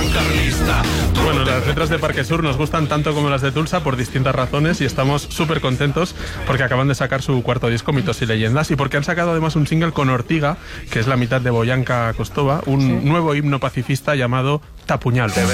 Bueno, las letras de Parque Sur nos gustan tanto como las de Tulsa por distintas razones y estamos súper contentos porque acaban de sacar su cuarto disco, Mitos y Leyendas, y porque han sacado además un single con Ortiga, que es la mitad de Boyanka Kostova, un nuevo himno pacifista llamado Tapuñal.